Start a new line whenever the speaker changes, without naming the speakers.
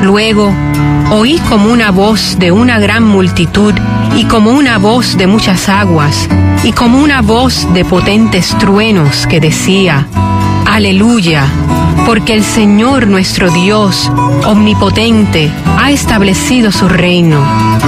Luego oí como una voz de una gran multitud, y como una voz de muchas aguas, y como una voz de potentes truenos que decía: Aleluya, porque el Señor nuestro Dios, omnipotente, ha establecido su reino.